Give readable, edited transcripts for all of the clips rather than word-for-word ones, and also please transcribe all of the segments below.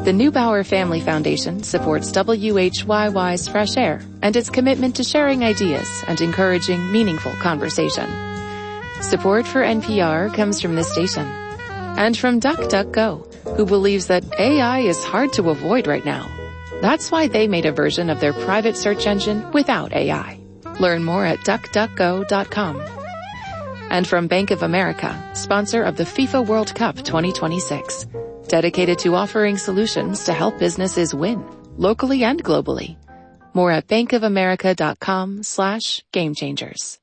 The Neubauer Family Foundation supports WHYY's Fresh Air and its commitment to sharing ideas and encouraging meaningful conversation. Support for NPR comes from this station and from DuckDuckGo, who believes that AI is hard to avoid right now. That's why they made a version of their private search engine without AI. Learn more at duckduckgo.com. And from Bank of America, sponsor of the FIFA World Cup 2026, dedicated to offering solutions to help businesses win, locally and globally. More at bankofamerica.com/gamechangers.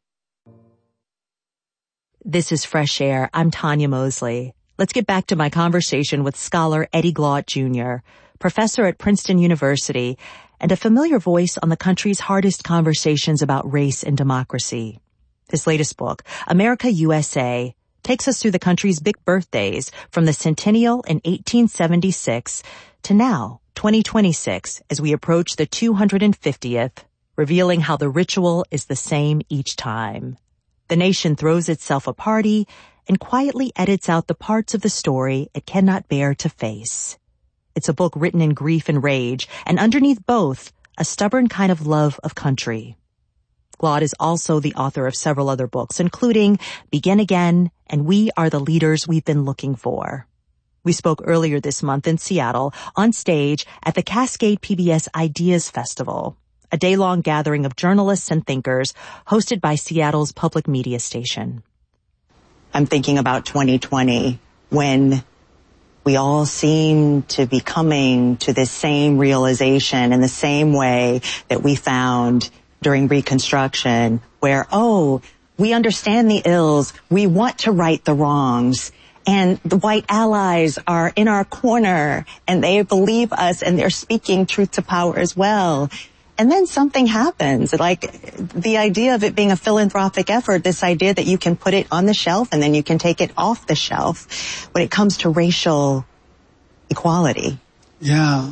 This is Fresh Air. I'm Tanya Mosley. Let's get back to my conversation with scholar Eddie Glaude Jr., professor at Princeton University, and a familiar voice on the country's hardest conversations about race and democracy. His latest book, America USA, takes us through the country's big birthdays from the centennial in 1876 to now, 2026, as we approach the 250th, revealing how the ritual is the same each time. The nation throws itself a party and quietly edits out the parts of the story it cannot bear to face. It's a book written in grief and rage, and underneath both, a stubborn kind of love of country. Glaude is also the author of several other books, including Begin Again and We Are the Leaders We've Been Looking For. We spoke earlier this month in Seattle on stage at the Cascade PBS Ideas Festival, a day-long gathering of journalists and thinkers hosted by Seattle's public media station. I'm thinking about 2020 when we all seem to be coming to this same realization in the same way that we found during Reconstruction, where, we understand the ills, we want to right the wrongs, and the white allies are in our corner, and they believe us, and they're speaking truth to power as well. And then something happens, like the idea of it being a philanthropic effort, this idea that you can put it on the shelf and then you can take it off the shelf when it comes to racial equality. Yeah.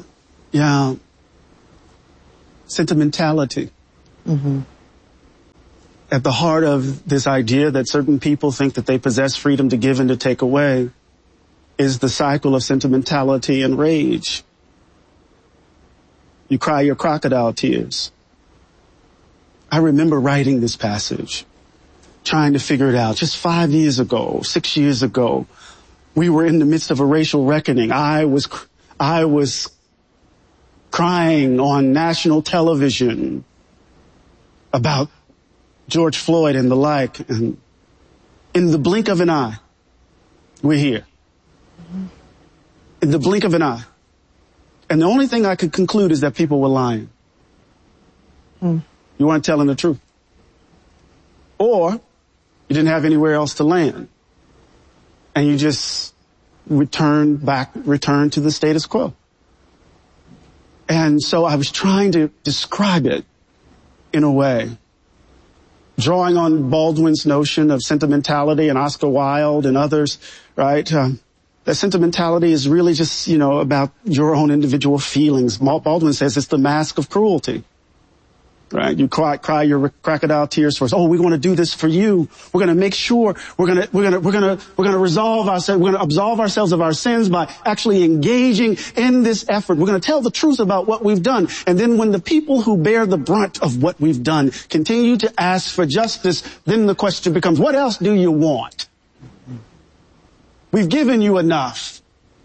Sentimentality. Mm-hmm. At the heart of this idea that certain people think that they possess freedom to give and to take away is the cycle of sentimentality and rage. You cry your crocodile tears. I remember writing this passage, trying to figure it out. Just 5 years ago, 6 years ago, we were in the midst of a racial reckoning. I was crying on national television about George Floyd and the like. And in the blink of an eye, we're here. In the blink of an eye. And the only thing I could conclude is that people were lying. You weren't telling the truth. Or you didn't have anywhere else to land. And you just returned to the status quo. And so I was trying to describe it in a way, drawing on Baldwin's notion of sentimentality and Oscar Wilde and others, right? That sentimentality is really just, about your own individual feelings. Baldwin says it's the mask of cruelty, right? You cry your crocodile tears for us. Oh, we want to do this for you. We're going to make sure we're going to resolve ourselves. We're going to absolve ourselves of our sins by actually engaging in this effort. We're going to tell the truth about what we've done. And then when the people who bear the brunt of what we've done continue to ask for justice, then the question becomes, what else do you want? We've given you enough.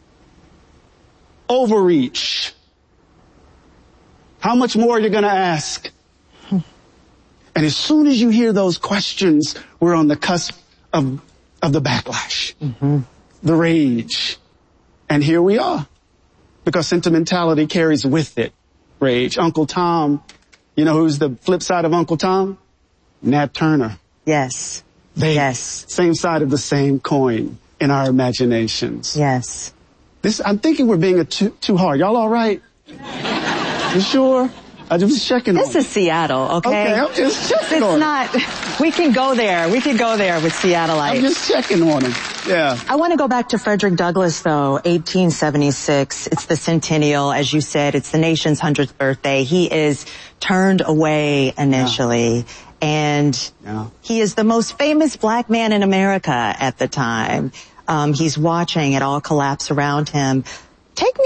Overreach. How much more are you going to ask? And as soon as you hear those questions, we're on the cusp of the backlash, the rage. And here we are, because sentimentality carries with it rage. Uncle Tom, who's the flip side of Uncle Tom? Nat Turner. Yes. Same side of the same coin in our imaginations. Yes. I'm thinking we're being too hard. Y'all all right? You sure? I'm just checking on This is Seattle, okay? I'm just checking on we can go there. We can go there with Seattleites. I'm just checking on them. Yeah. I want to go back to Frederick Douglass, though, 1876. It's the centennial, as you said. It's the nation's 100th birthday. He is turned away initially. Yeah. And he is the most famous black man in America at the time. He's watching it all collapse around him. Take me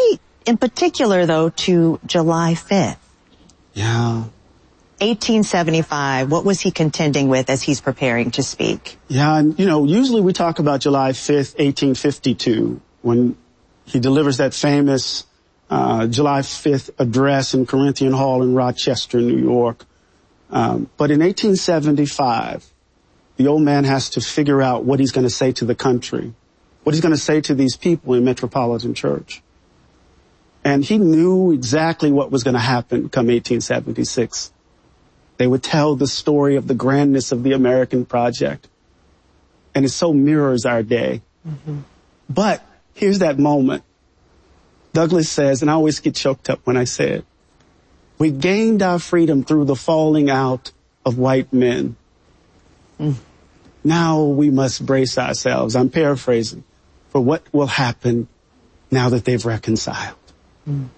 in particular, though, to July 5th. Yeah. 1875, what was he contending with as he's preparing to speak? Yeah, and, usually we talk about July 5th, 1852, when he delivers that famous July 5th address in Corinthian Hall in Rochester, New York. But in 1875, the old man has to figure out what he's going to say to the country, what he's going to say to these people in Metropolitan Church. And he knew exactly what was going to happen come 1876. They would tell the story of the grandness of the American project. And it so mirrors our day. Mm-hmm. But here's that moment. Douglass says, and I always get choked up when I say it, we gained our freedom through the falling out of white men. Mm. Now we must brace ourselves, I'm paraphrasing, for what will happen now that they've reconciled. Mm.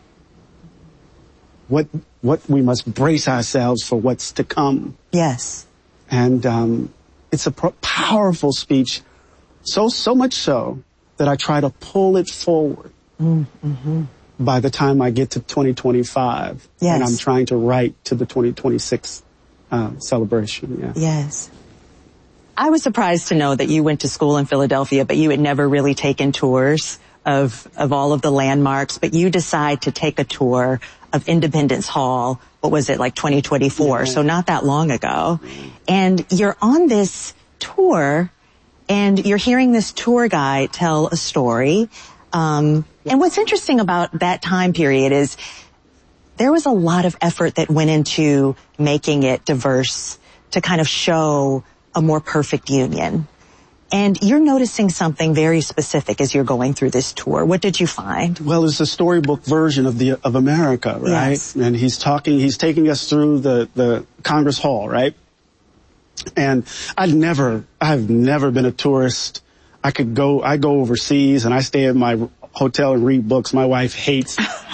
What we must brace ourselves for what's to come. Yes. And it's a powerful speech, so much so that I try to pull it forward. Mm-hmm. By the time I get to 2025, yes. And I'm trying to write to the 2026 celebration. Yeah. Yes. I was surprised to know that you went to school in Philadelphia, but you had never really taken tours of all of the landmarks, but you decide to take a tour of Independence Hall. What was it, like 2024? Yeah. So not that long ago. And you're on this tour and you're hearing this tour guide tell a story. And what's interesting about that time period is there was a lot of effort that went into making it diverse to kind of show a more perfect union. And you're noticing something very specific as you're going through this tour. What did you find? Well, it's a storybook version of America, right? Yes. And he's taking us through the Congress Hall, right? And I've never been a tourist. I go overseas and I stay at my hotel and read books. My wife hates.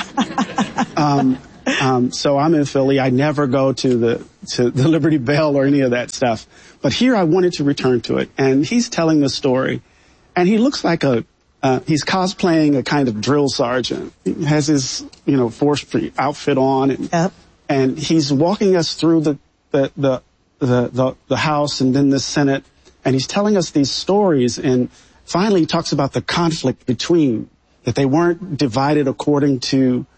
So I'm in Philly. I never go to the Liberty Bell or any of that stuff. But here I wanted to return to it. And he's telling the story. And he looks like he's cosplaying a kind of drill sergeant. He has his, forestry outfit on. And, yep. And he's walking us through the House and then the Senate. And he's telling us these stories. And finally he talks about the conflict between, that they weren't divided according to,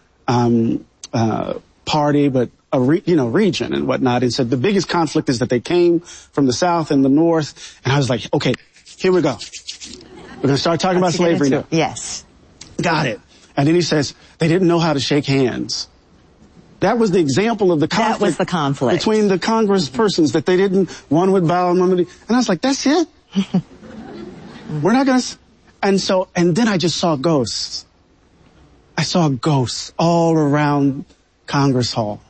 party, but region and whatnot. And said the biggest conflict is that they came from the South and the North. And I was like, okay, here we go. We're going to start talking about slavery now. Yes. Got it. And then he says they didn't know how to shake hands. That was the example of the conflict. That was the conflict. Between the Congress persons, that they didn't, one would bow and one would, and I was like, that's it? We're not going to, and then I just saw ghosts. I saw ghosts all around Congress Hall.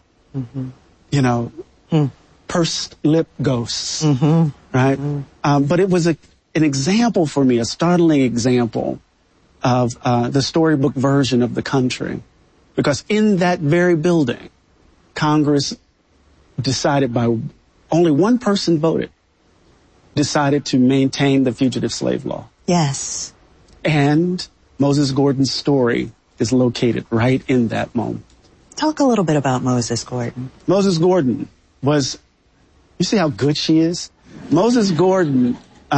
Mm-hmm. Pursed lip ghosts, mm-hmm. Right? Mm-hmm. But it was an example for me, a startling example of the storybook version of the country. Because in that very building, Congress decided by only one person voted, decided to maintain the fugitive slave law. Yes. And Moses Gordon's story is located right in that moment. Talk a little bit about Moses Gordon. Moses Gordon was, you see how good she is? Moses Gordon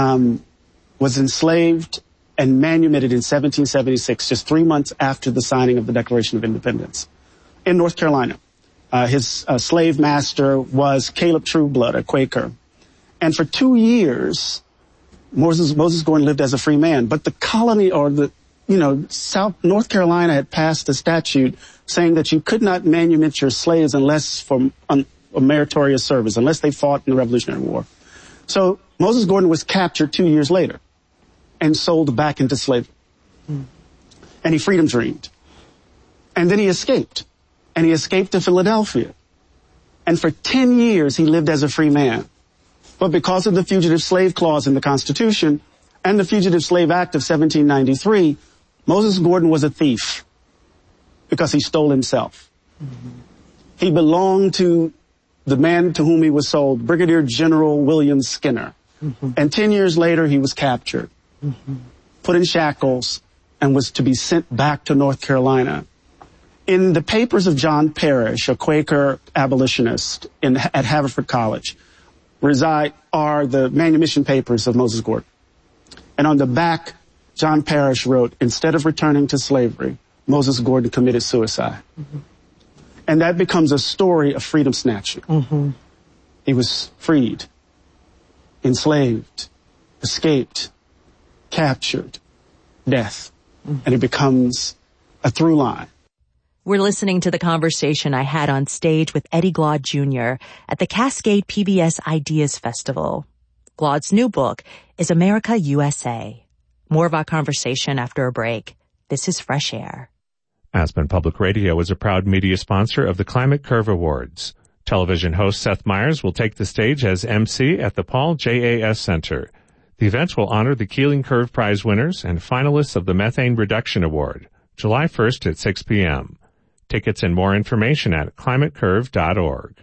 was enslaved and manumitted in 1776, just 3 months after the signing of the Declaration of Independence, in North Carolina. His slave master was Caleb Trueblood, a Quaker. And for 2 years, Moses Gordon lived as a free man. But the colony, or North Carolina had passed a statute saying that you could not manumit your slaves unless for a meritorious service, unless they fought in the Revolutionary War. So Moses Gordon was captured 2 years later and sold back into slavery. Mm. And he freedom dreamed. And then he escaped. And he escaped to Philadelphia. And for 10 years he lived as a free man. But because of the Fugitive Slave Clause in the Constitution and the Fugitive Slave Act of 1793, Moses Gordon was a thief because he stole himself. Mm-hmm. He belonged to the man to whom he was sold, Brigadier General William Skinner. Mm-hmm. And 10 years later, he was captured, mm-hmm. put in shackles, and was to be sent back to North Carolina. In the papers of John Parrish, a Quaker abolitionist at Haverford College, are the manumission papers of Moses Gordon. And on the back, John Parrish wrote, instead of returning to slavery, Moses Gordon committed suicide. Mm-hmm. And that becomes a story of freedom snatching. Mm-hmm. He was freed, enslaved, escaped, captured, death. Mm-hmm. And it becomes a through line. We're listening to the conversation I had on stage with Eddie Glaude Jr. at the Cascade PBS Ideas Festival. Glaude's new book is America USA. More of our conversation after a break. This is Fresh Air. Aspen Public Radio is a proud media sponsor of the Climate Curve Awards. Television host Seth Meyers will take the stage as MC at the Paul J.A.S. Center. The event will honor the Keeling Curve Prize winners and finalists of the Methane Reduction Award, July 1st at 6 p.m. Tickets and more information at climatecurve.org.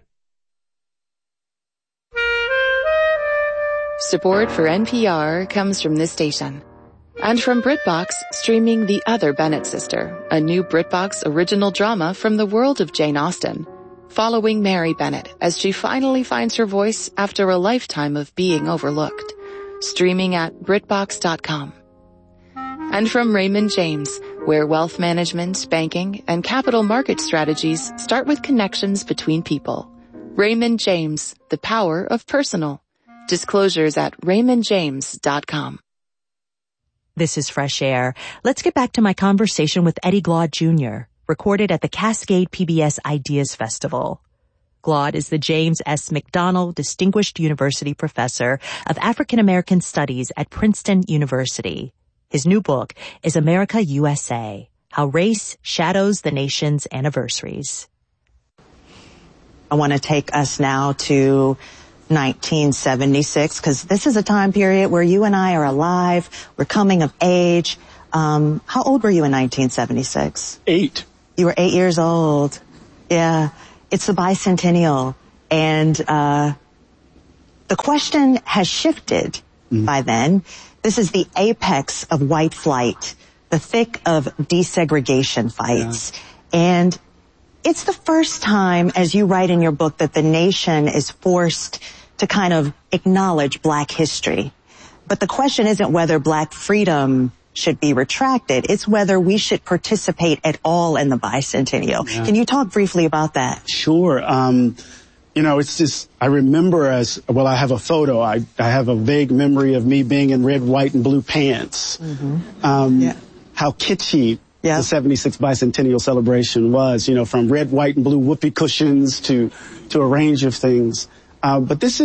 Support for NPR comes from this station. And from BritBox, streaming The Other Bennett Sister, a new BritBox original drama from the world of Jane Austen, following Mary Bennett as she finally finds her voice after a lifetime of being overlooked. Streaming at BritBox.com. And from Raymond James, where wealth management, banking, and capital market strategies start with connections between people. Raymond James, the power of personal. Disclosures at raymondjames.com. This is Fresh Air. Let's get back to my conversation with Eddie Glaude Jr., recorded at the Cascade PBS Ideas Festival. Glaude is the James S. McDonnell Distinguished University Professor of African American Studies at Princeton University. His new book is America USA, How Race Shadows the Nation's Anniversaries. I want to take us now to 1976, because this is a time period where you and I are alive. We're coming of age. How old were you in 1976? 8. You were 8 years old. Yeah. It's the bicentennial. And the question has shifted by then. This is the apex of white flight, the thick of desegregation fights. Yeah. And it's the first time, as you write in your book, that the nation is forced to kind of acknowledge Black history. But the question isn't whether Black freedom should be retracted. It's whether we should participate at all in the bicentennial. Yeah. Can you talk briefly about that? Sure. It's just, I remember I have a photo. I have a vague memory of me being in red, white, and blue pants. Mm-hmm. How kitschy the 76 bicentennial celebration was, from red, white, and blue whoopee cushions to a range of things. But this